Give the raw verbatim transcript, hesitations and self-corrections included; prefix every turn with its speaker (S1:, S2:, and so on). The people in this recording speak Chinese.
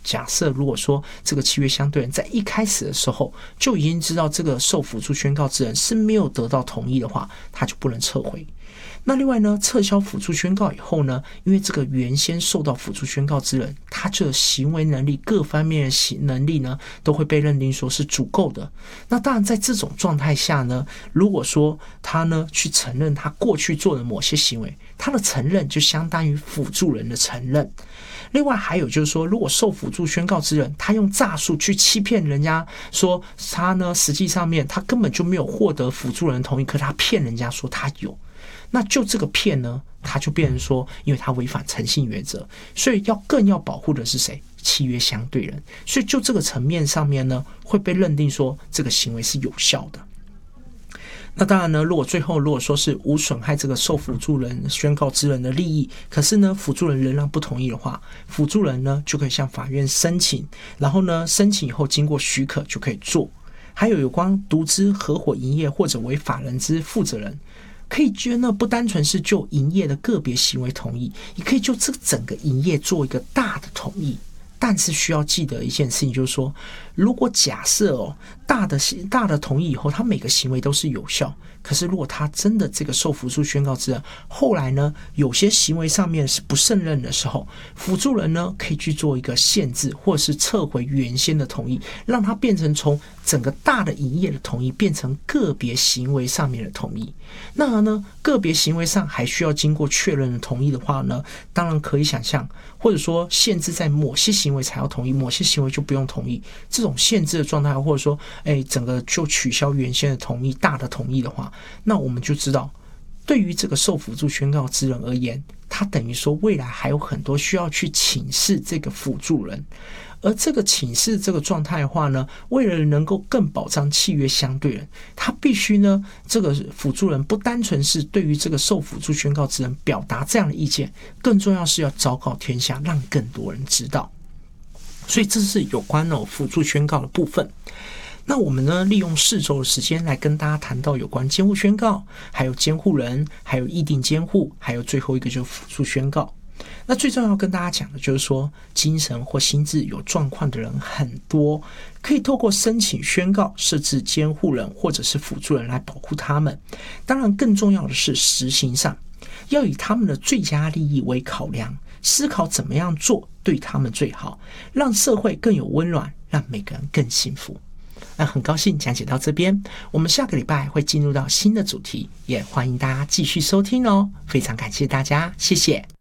S1: 假设如果说这个契约相对人在一开始的时候就已经知道这个受辅助宣告之人是没有得到同意的话，他就不能撤回。那另外呢，撤销辅助宣告以后呢，因为这个原先受到辅助宣告之人，他这个行为能力各方面的能力呢，都会被认定说是足够的。那当然在这种状态下呢，如果说他呢去承认他过去做的某些行为，他的承认就相当于辅助人的承认。另外还有就是说，如果受辅助宣告之人他用诈术去欺骗人家，说他呢实际上面他根本就没有获得辅助人同意，可是他骗人家说他有，那就这个骗呢，他就变成说，因为他违反诚信原则，所以要更要保护的是谁？契约相对人。所以就这个层面上面呢，会被认定说这个行为是有效的。那当然呢，如果最后如果说是无损害这个受辅助人宣告之人的利益，可是呢辅助人仍然不同意的话，辅助人呢就可以向法院申请，然后呢申请以后经过许可就可以做。还有有关独资、合伙营业或者为法人之负责人，可以就呢不单纯是就营业的个别行为同意，也可以就这整个营业做一个大的同意。但是需要记得一件事情，就是说，如果假设哦大的大的同意以后，他每个行为都是有效，可是如果他真的这个受辅助宣告之人，后来呢有些行为上面是不胜任的时候，辅助人呢可以去做一个限制，或是撤回原先的同意，让它变成从整个大的营业的同意变成个别行为上面的同意。那呢个别行为上还需要经过确认的同意的话呢，当然可以想象，或者说限制在某些行为才要同意，某些行为就不用同意，这种限制的状态，或者说哎整个就取消原先的同意，大的同意的话，那我们就知道，对于这个受辅助宣告之人而言，他等于说未来还有很多需要去请示这个辅助人。而这个请示这个状态的话呢，为了能够更保障契约相对人，他必须呢这个辅助人不单纯是对于这个受辅助宣告之人表达这样的意见，更重要是要昭告天下，让更多人知道。所以这是有关哦辅助宣告的部分。那我们呢利用四周的时间来跟大家谈到有关监护宣告，还有监护人，还有议定监护，还有最后一个就是辅助宣告。那最重要跟大家讲的就是说，精神或心智有状况的人很多，可以透过申请宣告设置监护人或者是辅助人来保护他们。当然更重要的是实行上要以他们的最佳利益为考量，思考怎么样做对他们最好，让社会更有温暖，让每个人更幸福。那很高兴讲解到这边，我们下个礼拜会进入到新的主题，也欢迎大家继续收听哦。非常感谢大家，谢谢。